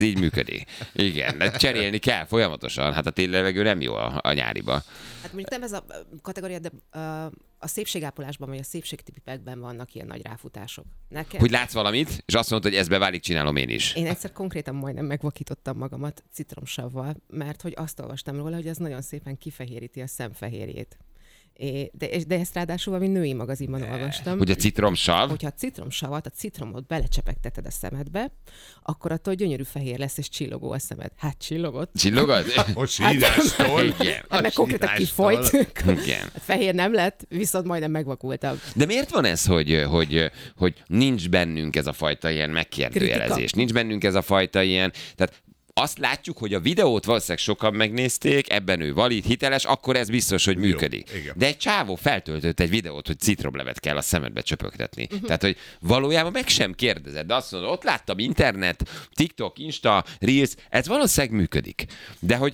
Így működik. Igen, de cserélni kell folyamatosan. Hát a téli levegő nem jó a nyáriba. Hát mondjuk nem ez a kategória, de a szépségápolásban, vagy a szépségtipikben vannak ilyen nagy ráfutások. Nekem... Hogy látsz valamit, és azt mondod, hogy ez beválik, csinálom én is. Én egyszer konkrétan majdnem megvakítottam magamat citromsavval, mert hogy azt olvastam róla, hogy ez nagyon szépen kifehéríti a szemfehérjét. De ezt ráadásul valami női magazinban olvastam. Hogy a citromsav? Hogyha a citromsavat, a citromot belecsepegteted a szemedbe, akkor attól gyönyörű fehér lesz, és csillogó a szemed. Hát csillogott. Csillogod? A sírástól. Igen. Hát meg konkrétan kifolyt. Igen. Fehér nem lett, viszont majdnem megvakultam. De miért van ez, hogy nincs bennünk ez a fajta ilyen megkérdőjelezés? Kritika. Nincs bennünk ez a fajta ilyen... Tehát azt látjuk, hogy a videót valószínűleg sokan megnézték, ebben ő valid, hiteles, akkor ez biztos, hogy működik. Jó, de egy csávó feltöltött egy videót, hogy citromlevet kell a szemedbe csöpögtetni. Tehát, hogy valójában meg sem kérdezed, de azt mondod, ott láttam internet, TikTok, Insta, Reels, ez valószínűleg működik. De hogy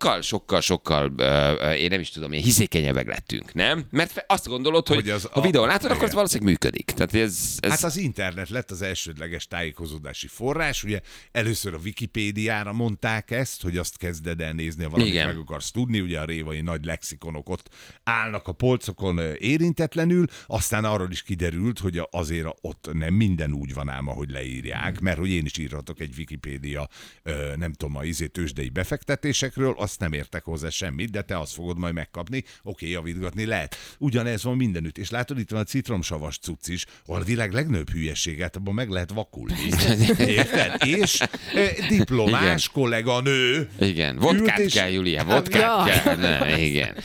sokkal, én nem is tudom, ilyen hiszékenyebbek lettünk, nem? Mert azt gondolod, hogy ha videón látod, akkor ez valószínűleg működik. Tehát ez... Hát az internet lett az elsődleges tájékozódási forrás, ugye először a Wikipédiára mondták ezt, hogy azt kezded el nézni, ha valamit meg akarsz tudni, ugye a révai nagy lexikonok ott állnak a polcokon érintetlenül, aztán arról is kiderült, hogy azért ott nem minden úgy van ám, ahogy leírják, mert hogy én is írhatok egy Wikipédia, nem tudom, tőzsdei befektetésekről, azt nem értek hozzá semmit, de te azt fogod majd megkapni, oké, javítgatni lehet. Ugyanez van mindenütt, és látod, itt van a citromsavas cucc is, ahol a világ legnagyobb hülyeséget, abban meg lehet vakulni. Érted? És diplomás kolléganő. Igen, vodkát kell, Julia, vodkát kell. Nem, igen.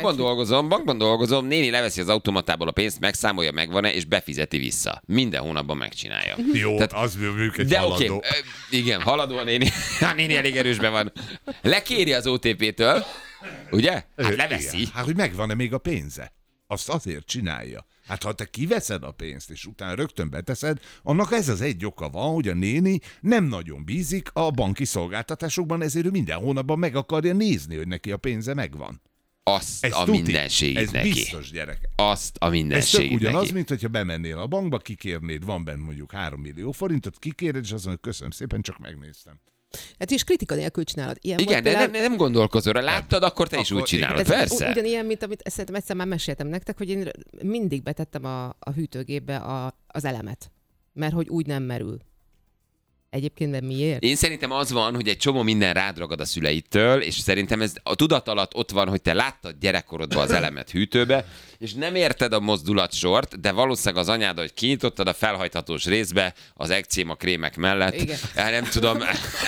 Bankban dolgozom, néni leveszi az automatából a pénzt, megszámolja, megvan-e, és befizeti vissza. Minden hónapban megcsinálja. Jó, tehát, az működik egy de haladó. Okay. Igen, haladó a néni. A néni elég erősben van. Lekéri az OTP-től, ugye? Hát leveszi. Igen. Hát, hogy megvan-e még a pénze? Azt azért csinálja. Hát ha te kiveszed a pénzt, és utána rögtön beteszed, annak ez az egy oka van, hogy a néni nem nagyon bízik a banki szolgáltatásokban, ezért ő minden hónapban meg akarja nézni, hogy neki a pénze megvan. Azt ez a tuti. mindenségét ez neki. Biztos, gyerek. Azt a mindenségét ez tök ugyanaz, neki. mint hogyha bemennél a bankba, kikérnéd, van benne mondjuk 3 millió forintot, kikéred, és azt mondod, köszönöm szépen, csak megnéztem. Hát és kritika nélkül csinálod. Ilyen igen, de nem gondolkozol rá. Láttad, akkor te is úgy csinálod. Persze. Ugyanilyen, mint amit szerintem egyszer már meséltem nektek, hogy én mindig betettem a hűtőgépbe az elemet. Mert hogy úgy nem merül. Egyébként nem miért? Én szerintem az van, hogy egy csomó minden rád ragad a szüleitől, és szerintem ez a tudat alatt ott van, hogy te láttad gyerekkorodban az elemet hűtőbe, és nem érted a mozdulatsort, de valószínűleg az anyád, hogy kinyitottad a felhajthatós részbe az ekcéma krémek mellett. Igen. Nem tudom.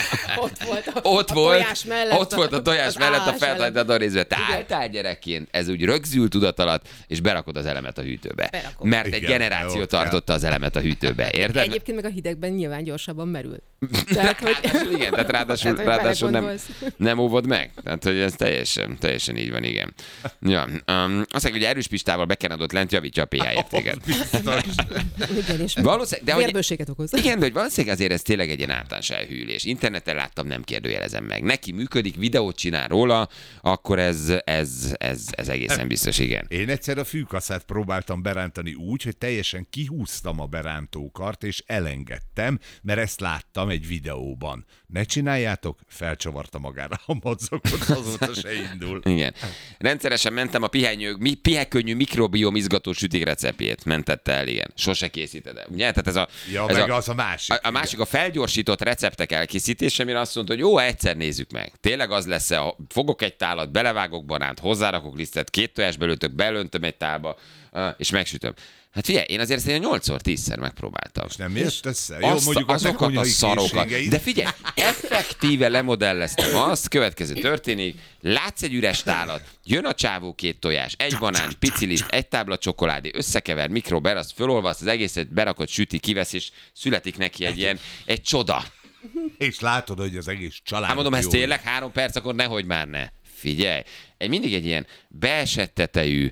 Ott volt a tojás mellett a felhajtható részbe. Te álltál gyerekként, ez úgy rögzül tudat alatt, és berakod az elemet a hűtőbe. Berakom. Mert igen, egy generáció tartotta az elemet a hűtőbe, érted? Egyébként meg a hidegben nyilván gyorsabban merül. Tehát, hogy... Igen, tehát ráadásul nem óvod meg. Tehát, hogy ez teljesen így van, igen. Ja, azt mondják, hogy erős Pistával bekenadott lent javítja a pH értéket. Igen, és vérbőséget okoz. Igen, de hogy valószínűleg azért ez tényleg egy ilyen általános elhűlés. Interneten láttam, nem kérdőjelezem meg. Neki működik, videót csinál róla, akkor ez egészen biztos, igen. Én egyszer a fűkaszát próbáltam berántani úgy, hogy teljesen kihúztam a berántókart, és elengedtem, mert ezt láttam egy videóban. Ne csináljátok, felcsavarta magára a madzakot, azóta se indul. Igen. Rendszeresen mentem a pihekönnyű mikrobiom izgató sütik receptjét. Mentette el, igen. Sose készíted el. Ugye? Tehát az a másik. A másik a felgyorsított receptek elkészítése, amire azt mondta, hogy jó, egyszer nézzük meg. Tényleg az lesz, fogok egy tálat, belevágok banánt, hozzárakok lisztet, 2 tojás belőtök, belöntöm egy tálba, és megsütöm. Hát figyelj, én azért szerintem 8-10-szer megpróbáltam. És nem jött össze? Jó, mondjuk azokat a szarokat. De figyelj, effektíve lemodelleztem azt, következő történik, látsz egy üres tálat, jön a csávó 2 tojás, egy banán, pici liszt, egy tábla csokoládé, összekever, mikrober, azt fölolvasz, az egészet berakod, süti, kivesz, és születik neki egy csoda. És látod, hogy az egész család. Hát mondom, ez tényleg 3 perc, akkor nehogy már ne. Figyelj, mindig egy ilyen beesett tetejű,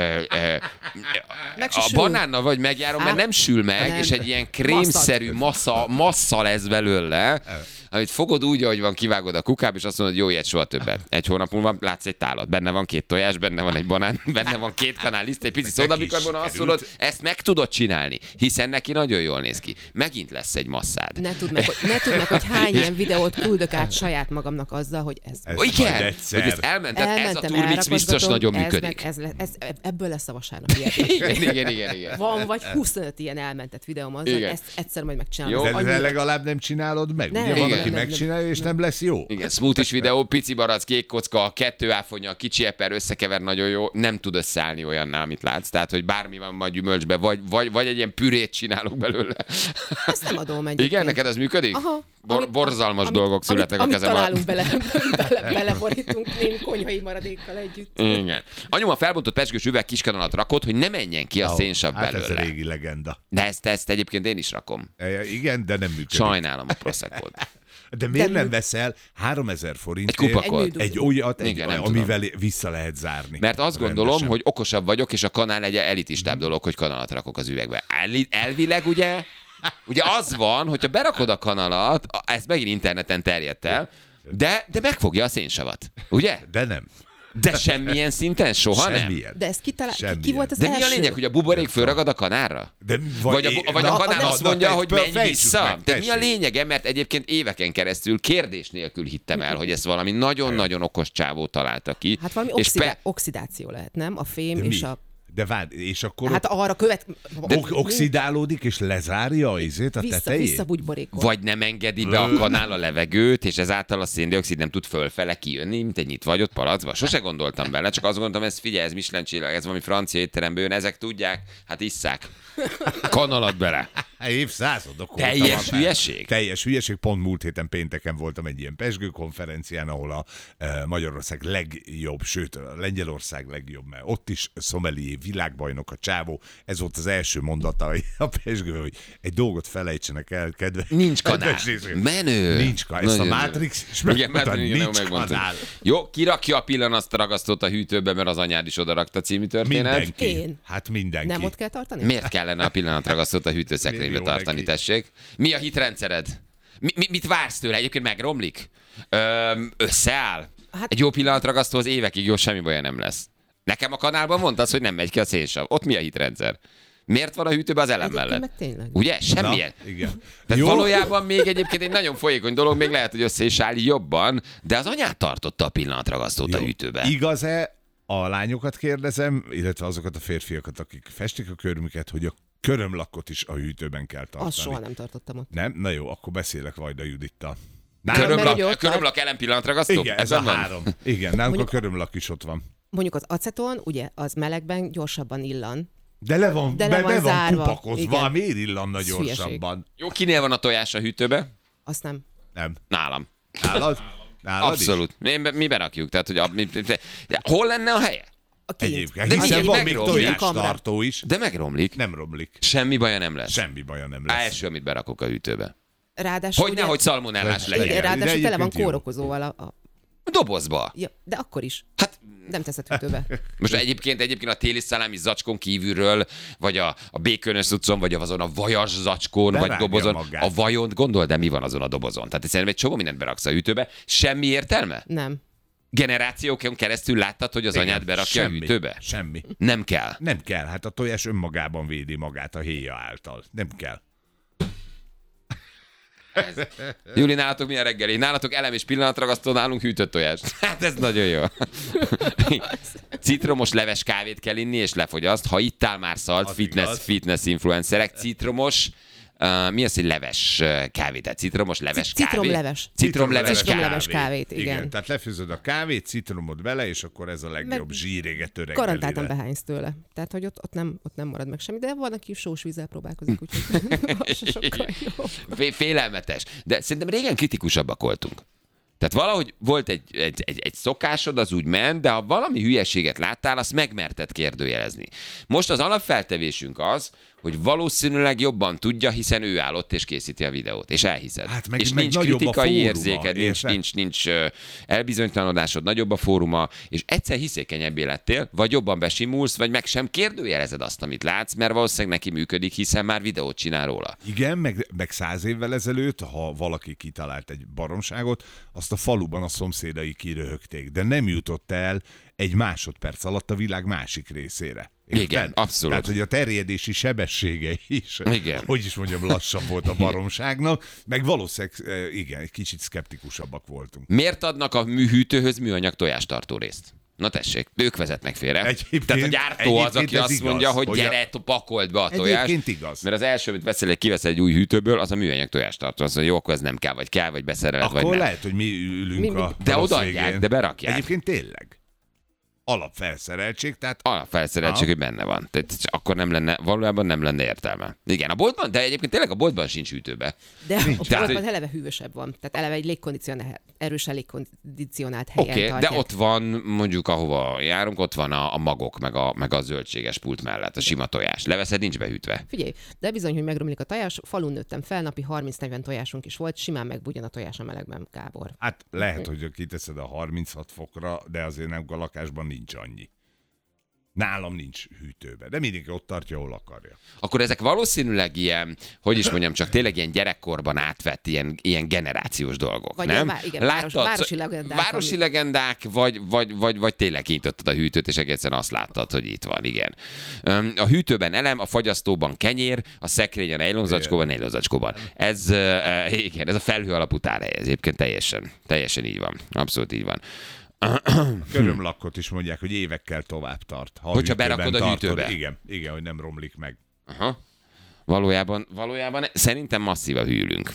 a banánnal vagy megjárom, mert nem sül meg, Nem. és egy ilyen krémszerű massza lesz belőle, amit fogod úgy, ahogy van, kivágod a kukába, és azt mondod, jó, ilyet soha többet. Egy hónap múlva látsz egy tálat, benne van 2 tojás, benne van egy banán, benne van 2 kanál liszt, egy pici szódabikarbona, azt mondod, ezt meg tudod csinálni, hiszen neki nagyon jól néz ki. Megint lesz egy masszád. Ne tudd meg, hogy hány ilyen videót küldök át saját magamnak azzal, hogy ez... Igen, majd hogy egyszer. ezt elmented, ez a Elmentem, turmix biztos nagyon működik. Ebből lesz a vasárnapi Igen. Van vagy 25 ilyen elmentett videóm azzal, Igen. ezt egyszer majd megcsinálom. Jó. De Annyira- legalább nem csinálod meg. Nem, Ugye van, igen. aki megcsinálja, és nem lesz jó. Igen, smoothies videó, pici barack, kék kocka, 2 áfonya, kicsi eper, összekever nagyon jó, nem tud összeállni olyannál, amit látsz. Tehát, hogy bármi van majd gyümölcsbe, vagy egy ilyen pürét csinálok belőle. Ezt nem adom egyébként. Igen, neked ez működik? Aha. Borzalmas dolgok születnek a amit kezem alatt. találunk beleborítunk némi konyhai maradékkal együtt. Igen. Anyuma felbontott pezsgős üveg kiskanalat rakott, hogy ne menjen ki a szénsav Hát ez a belőle. régi legenda. De ezt egyébként én is rakom. Igen, de nem működik. Sajnálom a Prosecco-t. De miért De nem mű- veszel 3000 Egy forintért kupakot. egy olyat, Igen, nem amivel vissza lehet zárni? Mert azt gondolom, Rendesen. hogy okosabb vagyok, és a kanál egy elitistább dolog, hogy kanalat rakok az üvegbe. Elvileg ugye az van, hogyha berakod a kanalat, ez megint interneten terjedt el, de megfogja a szénsavat. Ugye? De nem. De semmilyen szinten soha nem. Semmilyen. De ez ki Semmilyen. volt az De mi első? a lényeg, hogy a buborék fölragad a kanálra? De Vagy a kanál azt mondja, hogy menj fejtsük vissza? meg, De mi a tessék. lényege? Mert egyébként éveken keresztül kérdés nélkül hittem el, hogy ezt valami nagyon-nagyon okos csávó találta ki. Hát valami És oxidáció lehet, nem? A fém De és mi? a... De várj, és akkor Hát arra követ... oxidálódik, és lezárja a tetejét? Visszabugyborékol. vagy nem engedi be a kanál a levegőt, és ezáltal a széndioxid nem tud fölfele kijönni, mint egy nyitvagyott palacba. Sose gondoltam bele, csak azt gondoltam, ez figyelj, ez Michelin csillag, ez valami francia étteremből jön, ezek tudják, hát isszák. Kanalat bele. Évszázadok óta Teljes van már. hülyeség? Teljes hülyeség. Pont múlt héten pénteken voltam egy ilyen pezsgőkonferencián, ahol a Magyarország legjobb, sőt a Lengyelország legjobb, mert ott is sommelier világbajnok a csávó. Ez volt az első mondata a pezsgővel, hogy egy dolgot felejtsenek el, kedves. Nincs kanál. kedves nézők. Menő. Nincs kanál. Ezt a Nagyon Matrix is Igen, megmondta, Matrix, igen, nincs megmondta. kanál. Jó, kirakja a pillanatragasztót a hűtőbe, mert az anyád is oda rakta című történet. Mindenki. Én. Hát mindenki. Nem ott kell tartani? Miért kellene a pillanatragasztót a hűtőszekrénybe Millió tartani, neki. tessék? Mi a hitrendszered? Mit vársz tőle? Egyébként megromlik? Összeáll? Hát- Egy jó pillanatragasztóhoz évekig jó, semmi baja nem lesz. Nekem a kanálban mondtad, hogy nem megy ki a szénsav. Ott mi a hitrendszer? Miért van a hűtőben az elem Egyébként mellett? meg tényleg. Ugye? Semmilyen. Na, igen. Tehát Jó. valójában még egyébként egy nagyon folyékony dolog, még lehet, hogy össze is áll jobban, de az anyát tartotta a pillanatragasztót a Jó. hűtőbe. Igaz-e, a lányokat kérdezem, illetve azokat a férfiakat, akik festik a körmüket, hogy a körömlakot is a hűtőben kell tartani? Azt soha nem tartottam ott. Nem? Na jó, akkor beszélek Vajda Judittal. Mert ugye ott Körömlak ellen pillanatragasztó? Igen, ez a Ebben van? 3. Igen, nálunk Mondjuk- a körömlak is ott van. Mondjuk az aceton, ugye, az melegben gyorsabban illan. De le van, De le van be van zárva. kupakozva, Igen. miért illanna Ez hülyeség. gyorsabban? Jó, kinél van a tojás a hűtőbe? Azt nem. Nem. Nálam. Nálad? Nálad Abszolút. Mi berakjuk. Tehát, hogy hol lenne a helye? A kint. Egyébként, De hiszen mi- van még megromlik. tojástartó is. De megromlik. Nem romlik. Semmi baja nem lesz. Semmi baja nem lesz. Első, amit berakok a hűtőbe. Ráadásul Hogy ugye, nehogy szalmonellás Igen, igen, legyen. ráadásul De tele van egyébként jó. kórokozóval A dobozba. Ja, de akkor is. Hát Nem teszed hűtőbe. most egyébként a téli szalámi zacskón kívülről, vagy a békönös cuccon, vagy azon a vajas zacskón, vagy Berágja dobozon. magát. A vajont gondold, de mi van azon a dobozon? Tehát szerintem egy csomó mindent beraksz a hűtőbe. Semmi értelme? Nem. Generációkon keresztül láttad, hogy az Igen, anyád berakja semmi, a hűtőbe? Semmi. Nem kell. Nem kell, hát a tojás önmagában védi magát a héja által. Nem kell. Júli, nálatok milyen reggeli? Nálatok elem és pillanatragasztó, nálunk hűtött tojás. Hát ez nagyon jó. Citromos leves kávét kell inni, és lefogyaszt. Ha ittál már szalt, Az igaz. fitness influencerek, citromos, mi az, hogy leves kávét? Tehát citromos leves kávé? Citromleves. Citromleves Citromleves kávé. kávét, igen. Tehát lefőzöd a kávét, citromod bele, és akkor ez a legjobb Meg zsírégető Garantáltan reggelire. behánysz tőle. Tehát, hogy ott nem marad meg semmi. De van, aki sós vízzel próbálkozik, úgyhogy az se sokkal jobb. Félelmetes. De szerintem régen kritikusabbak voltunk. Tehát valahogy volt egy szokásod, az úgy ment, de ha valami hülyeséget láttál, azt megmerted kérdőjelezni. Most az alapfeltevésünk az, hogy valószínűleg jobban tudja, hiszen ő áll ott és készíti a videót, és elhiszed. Hát meg, és meg nincs nagyobb kritikai a fóruma, érzéked, nincs elbizonytalanodásod, nagyobb a fóruma, és egyszer hiszékenyebbé lettél, vagy jobban besimulsz, vagy meg sem kérdőjelezed azt, amit látsz, mert valószínűleg neki működik, hiszen már videót csinál róla. Igen, meg 100 évvel ezelőtt, ha valaki kitalált egy baromságot, azt a faluban a szomszédai kiröhögték, de nem jutott el egy másodperc alatt a világ másik részére. Érted? Igen, abszolút. Tehát, hogy a terjedési sebessége is, Igen. hogy is mondjam, lassabb volt a baromságnak, meg valószínűleg, igen, egy kicsit szkeptikusabbak voltunk. Miért adnak a műhűtőhöz műanyag tojástartó részt? Na tessék, ők vezetnek félre. Tehát a gyártó az, aki azt igaz, mondja, hogy gyere, pakold be a tojást. Egyébként igaz. Mert az első, amit veszel, kivesz egy új hűtőből, az a műanyag tojástartó. Azt mondja, jó, akkor ez nem kell, vagy kell, vagy beszereled, vagy Akkor nem. lehet, hogy mi ülünk a De rossz odaadják, végén. de berakják. Egyébként tényleg. Alapfelszereltség, tehát Alapfelszereltség, hogy benne van. Tehát akkor valójában nem lenne értelme. Igen, a boltban, de egyébként tényleg a boltban sincs hűtőbe. De a Tehát, boltban eleve hűvösebb van. Tehát eleve egy erősen légkondicionált helyen Oké, tartják. de ott van, mondjuk ahova járunk, ott van a magok, meg a zöldséges pult mellett, a sima tojás. Leveszed, nincs behűtve. Figyelj, de bizony, hogy megromlik a tojás, falun nőttem fel, napi 30-40 tojásunk is volt, simán megbugyan a tojás a melegben, Gábor. hát lehet, hogy kiteszed a 36 fokra, de azért nem a lakásban nincs annyi. Nálam nincs hűtőbe, de mindenki ott tartja, ahol akarja. Akkor ezek valószínűleg ilyen, hogy is mondjam, csak tényleg ilyen gyerekkorban átvett ilyen generációs dolgok, Vagy nem? igen, városi legendák. Városi legendák, vagy tényleg kinyitottad a hűtőt, és egészen azt láttad, hogy itt van, igen. A hűtőben elem, a fagyasztóban kenyér, a szekrényen nejlonzacskóban. Ez a felhő alapú tárhely, ez egyébként teljesen így van. Abszolút így van. Körömlakkot is mondják, hogy évekkel tovább tart. Hogyha berakod a hűtőbe. Igen, hogy nem romlik meg. Aha. Valójában szerintem masszívan hűlünk.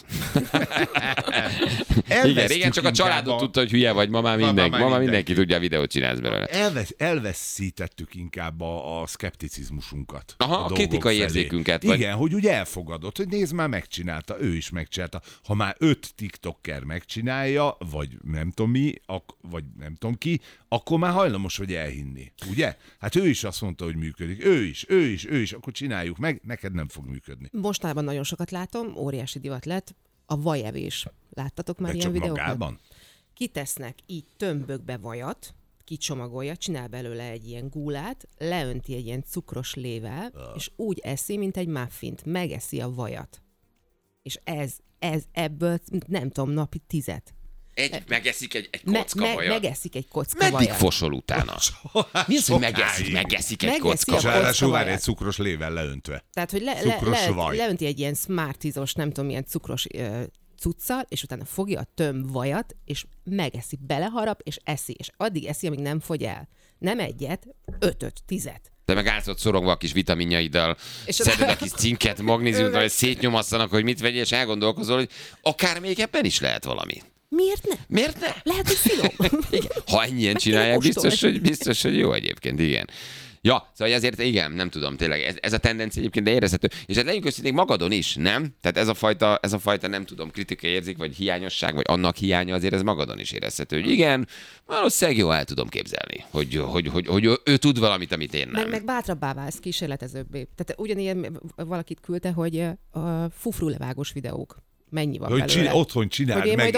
Igen, régen csak a családot tudta, hogy hülye vagy, ma már mindenki tudja, a videót csinálsz belőle. Elveszítettük inkább a szkepticizmusunkat. Aha, a kritikai érzékünket. Igen, hogy úgy elfogadod, hogy nézd, már megcsinálta, ő is megcsinálta. Ha már 5 TikToker megcsinálja, vagy nem tudom mi, vagy nem tudom ki, akkor már hajlamos vagy elhinni. Ugye? Hát ő is azt mondta, hogy működik. Ő is, akkor csináljuk meg, neked nem fog működni. Mostanában nagyon sokat látom, óriási divat lett, a vajevés. Láttatok már De ilyen csak videókat? magában? Kitesznek így tömbökbe vajat, kicsomagolja, csinál belőle egy ilyen gúlát, leönti egy ilyen cukros lével, és úgy eszi, mint egy muffint. Megeszi a vajat. És ez ebből, nem tudom, napi 10. Megeszik egy kocka vajat. Megeszik egy kocka Meddig vajat. fosol utána? Mi az, hogy megeszik egy kocka a vajat? Ráadásul várj, vajat. egy cukros lével leöntve. Tehát, hogy Cukros vaj. leönti egy ilyen Smarties-os, nem tudom, milyen cukros cuccal, és utána fogja a tömb vajat, és megeszi, beleharap, és eszi. És addig eszi, amíg nem fogy el. Nem egyet, 5-10. De meg állsz ott szorongva a kis vitaminjaiddal, szeded a kis cinket, magnéziumot, hogy szétnyomasszanak, hogy mit vegyél, és elgondolkozol, hogy akár még ebben is lehet valami. Miért ne? Lehet, hogy finom. Ha ennyien csinálják, biztos, hogy jó egyébként, igen. Ja, szóval azért igen, nem tudom, tényleg, ez a tendencia egyébként, de érezhető. És hát legyünk őszintén magadon is, nem? Tehát ez a fajta nem tudom, kritikai érzék, vagy hiányosság, vagy annak hiánya, azért ez magadon is érezhető, hogy igen, valószínűleg jó el tudom képzelni, hogy ő tud valamit, amit én nem. Meg bátrabbá válsz, kísérletezőbbé. Tehát ugyanilyen valakit küldte, hogy a fufrulevágós videók. Mennyi van belőle? Otthon csináld meg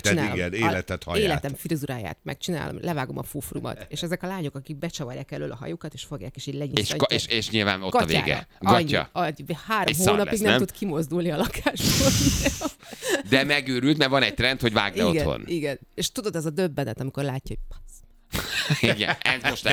életet haját. Életem frizuráját megcsinálom, levágom a fufrumat. És ezek a lányok, akik becsavarják elől a hajukat, és fogják, és így lenyisztják. És nyilván ott a vége. Gatya. 3 hónapig nem tud kimozdulni a lakásból. De megőrült, mert van egy trend, hogy vágd le otthon. Igen. És tudod, az a döbbenet, amikor látja, hogy igen, ez most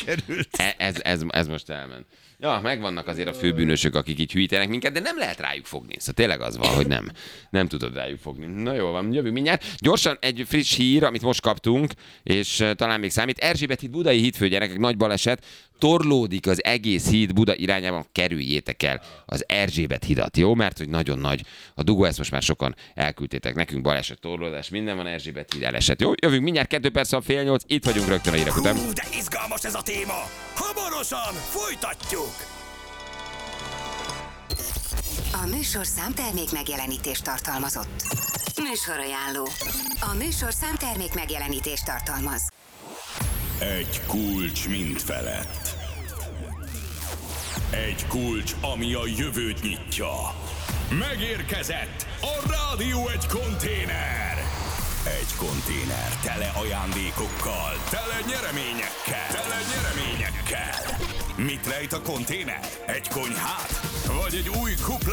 elment. Ez most elment. Ja, megvannak azért a főbűnösök, akik így hűítenek minket, de nem lehet rájuk fogni. Szóval tényleg az van, hogy nem tudod rájuk fogni. Na jó van, jövünk mindjárt. Gyorsan egy friss hír, amit most kaptunk, és talán még számít. Erzsébet híd, Budai hídfő, gyerekek, nagy baleset. Torlódik az egész híd Buda irányában, kerüljétek el az Erzsébet hidat, jó? Mert hogy nagyon nagy a dugó, ezt most már sokan elküldtétek nekünk, baleset, torlódás, minden van, Erzsébet híd elesett. Jó, jövünk mindjárt 2 perc, 7:30, itt vagyunk rögtön a hírek után. De izgalmas ez a téma! Hamarosan folytatjuk! A műsorszám termék megjelenítést tartalmazott. Műsorajánló. A műsorszám termék megjelenítést tartalmaz. Egy kulcs mind felett. Egy kulcs, ami a jövőt nyitja. Megérkezett a Rádió egy konténer. Egy konténer tele ajándékokkal, tele nyereményekkel. Mit rejt a konténer? Egy konyhát? Vagy egy új kupla?